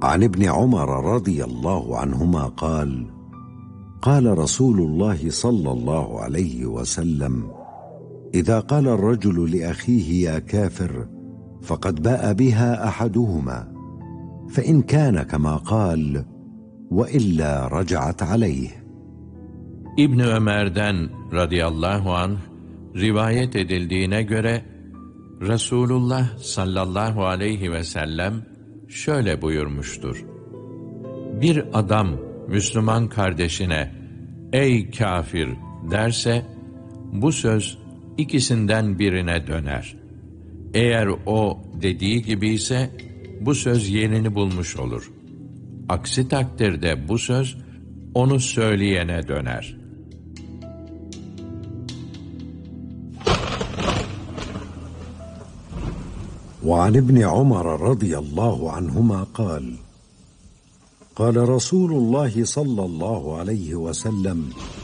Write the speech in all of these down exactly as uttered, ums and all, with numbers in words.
عن ابن عمر رضي الله عنهما قال: قال رسول الله صلى الله عليه وسلم: إذا قال الرجل لأخيه يا كافر فقد باء بها أحدهما، فإن كان كما قال وإلا رجعت عليه. İbn Ömer'den radıyallahu anh rivayet edildiğine göre Resulullah sallallahu aleyhi ve sellem şöyle buyurmuştur: Bir adam Müslüman kardeşine "Ey kafir" derse, bu söz ikisinden birine döner. Eğer o dediği gibi ise bu söz yerini bulmuş olur. Aksi takdirde bu söz onu söyleyene döner. وعن ابن عمر رضي الله عنهما قال: قال رسول الله صلى الله عليه وسلم: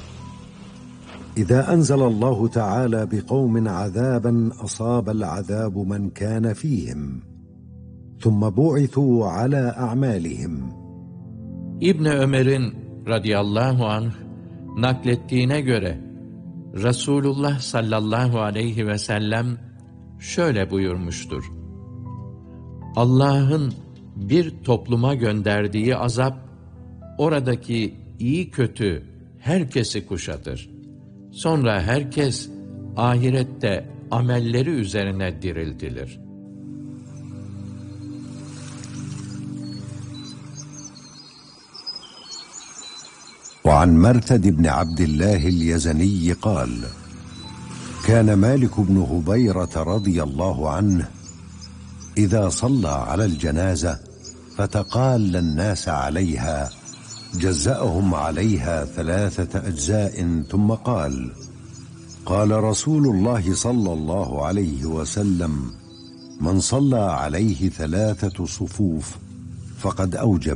إذا أنزل الله تعالى بقوم عذابا أصاب العذاب من كان فيهم ثم بعثوا على أعمالهم. İbn Ömer'in radıyallahu anh naklettiğine göre Resulullah sallallahu aleyhi ve sellem şöyle buyurmuştur: Allah'ın bir topluma gönderdiği azap, oradaki iyi kötü herkesi kuşatır. Sonra herkes ahirette amelleri üzerine diriltilir. وعن مرثد بن عبد الله اليزني قال: كان مالك بن هبيرة رضي الله عنه إذا صلى على الجنازة فتقال الناس عليها جزأهم عليها ثلاثة أجزاء ثم قال: قال رسول الله صلى الله عليه وسلم: من صلى عليه ثلاثة صفوف فقد أوجب.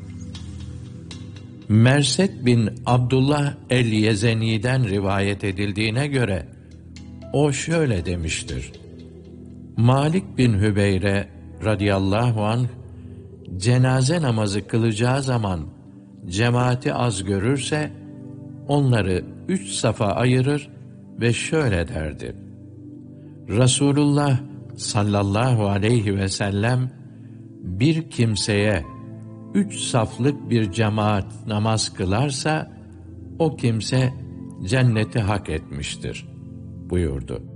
Merset bin Abdullah el-Yezeni'den rivayet edildiğine göre o şöyle demiştir: Malik bin Hübeyre radıyallahu anh cenaze namazı kılacağı zaman cemaati az görürse onları üç safa ayırır ve şöyle derdi: Resulullah sallallahu aleyhi ve sellem bir kimseye üç saflık bir cemaat namaz kılarsa o kimse cenneti hak etmiştir buyurdu.